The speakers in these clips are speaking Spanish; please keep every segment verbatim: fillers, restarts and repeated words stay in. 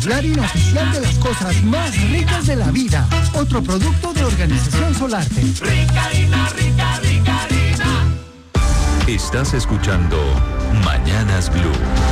Gladin oficial de las cosas más ricas de la vida. Otro producto de Organización Solarte. Rica harina, rica, rica harina. Estás escuchando Mañanas Blue.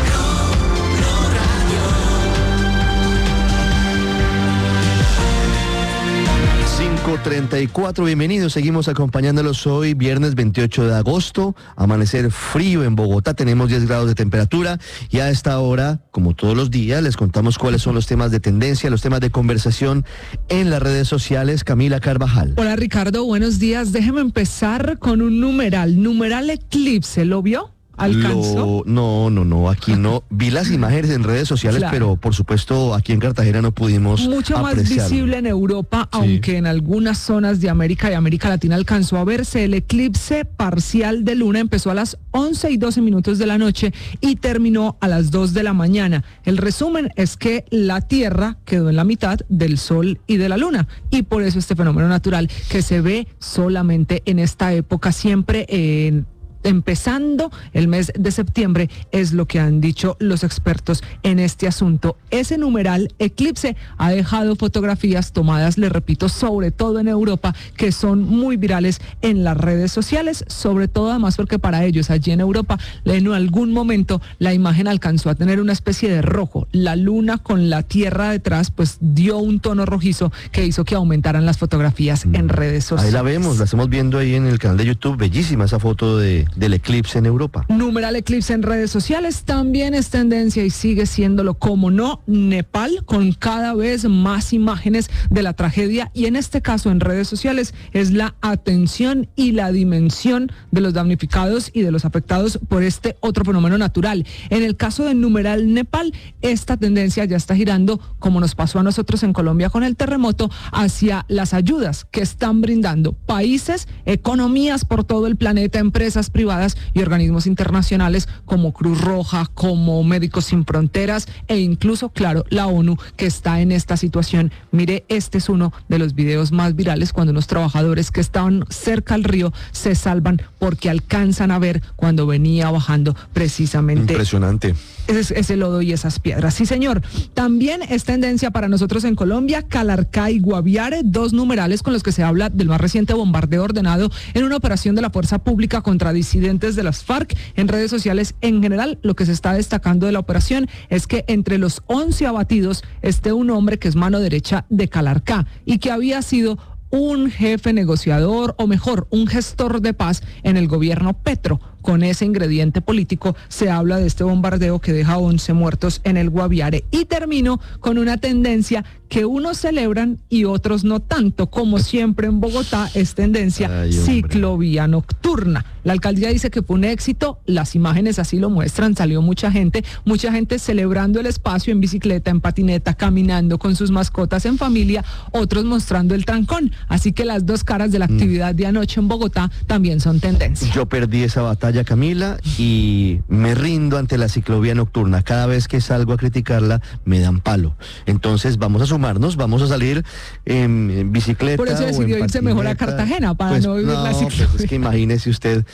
cinco treinta y cuatro, bienvenidos, seguimos acompañándolos hoy, viernes veintiocho de agosto, amanecer frío en Bogotá, tenemos diez grados de temperatura y a esta hora, como todos los días, les contamos cuáles son los temas de tendencia, los temas de conversación en las redes sociales. Camila Carvajal. Hola Ricardo, buenos días, déjeme empezar con un numeral, numeral eclipse, ¿lo vio? ¿Alcanzó? Lo, no, no, no, aquí no. Vi las imágenes en redes sociales, claro, pero por supuesto aquí en Cartagena no pudimos Mucho más apreciarlo. Visible en Europa, Sí. aunque en algunas zonas de América y América Latina alcanzó a verse. El eclipse parcial de luna empezó a las once y doce minutos de la noche y terminó a las dos de la mañana. El resumen es que la Tierra quedó en la mitad del Sol y de la Luna, y por eso este fenómeno natural que se ve solamente en esta época, siempre en empezando el mes de septiembre, es lo que han dicho los expertos en este asunto. Ese numeral eclipse ha dejado fotografías tomadas, le repito, sobre todo en Europa, que son muy virales en las redes sociales, sobre todo además porque para ellos allí en Europa, en algún momento la imagen alcanzó a tener una especie de rojo. La luna con la Tierra detrás, pues dio un tono rojizo que hizo que aumentaran las fotografías mm. en redes sociales. Ahí la vemos, la estamos viendo ahí en el canal de YouTube, bellísima esa foto de del eclipse en Europa. Numeral eclipse en redes sociales también es tendencia y sigue siéndolo, como no, Nepal, con cada vez más imágenes de la tragedia, y en este caso en redes sociales es la atención y la dimensión de los damnificados y de los afectados por este otro fenómeno natural. En el caso de numeral Nepal, esta tendencia ya está girando, como nos pasó a nosotros en Colombia con el terremoto, hacia las ayudas que están brindando países, economías por todo el planeta, empresas privadas y organismos internacionales como Cruz Roja, como Médicos Sin Fronteras e incluso, claro, la ONU, que está en esta situación. Mire, este es uno de los videos más virales cuando unos trabajadores que estaban cerca al río se salvan porque alcanzan a ver cuando venía bajando precisamente. Impresionante. Ese, ese lodo y esas piedras. Sí, señor. También es tendencia para nosotros en Colombia, Calarcá y Guaviare, dos numerales con los que se habla del más reciente bombardeo ordenado en una operación de la fuerza pública contra disidentes de las FARC. En redes sociales, en general, lo que se está destacando de la operación es que entre los once abatidos esté un hombre que es mano derecha de Calarcá y que había sido un jefe negociador, o mejor, un gestor de paz en el gobierno Petro. Con ese ingrediente político se habla de este bombardeo que deja once muertos en el Guaviare. Y termino con una tendencia que unos celebran y otros no tanto. Como siempre en Bogotá es tendencia Ay, ciclovía nocturna. La alcaldía dice que fue un éxito, las imágenes así lo muestran, salió mucha gente, mucha gente celebrando el espacio en bicicleta, en patineta, caminando con sus mascotas en familia, otros mostrando el trancón. Así que las dos caras de la actividad de anoche en Bogotá también son tendencia. Yo perdí esa batalla, Camila, y me rindo ante la ciclovía nocturna. Cada vez que salgo a criticarla me dan palo. Entonces vamos a sumarnos, vamos a salir en, en bicicleta. Por eso decidió irse mejor a Cartagena para pues, no vivir no, la ciclovía. Pues es que imagínese usted,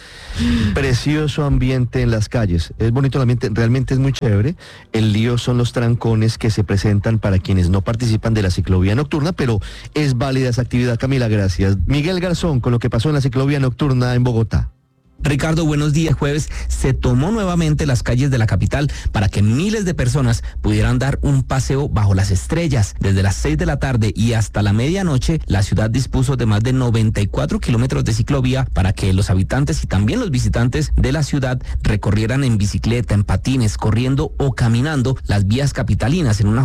precioso ambiente en las calles. Es bonito el ambiente, realmente es muy chévere. El lío son los trancones que se presentan para quienes no participan de la ciclovía nocturna, pero es válida esa actividad. Camila, gracias. Miguel Garzón, con lo que pasó en la ciclovía nocturna en Bogotá. Ricardo, buenos días. Jueves se tomó nuevamente las calles de la capital para que miles de personas pudieran dar un paseo bajo las estrellas. Desde las seis de la tarde y hasta la medianoche, la ciudad dispuso de más de noventa y cuatro kilómetros de ciclovía para que los habitantes y también los visitantes de la ciudad recorrieran en bicicleta, en patines, corriendo o caminando las vías capitalinas en una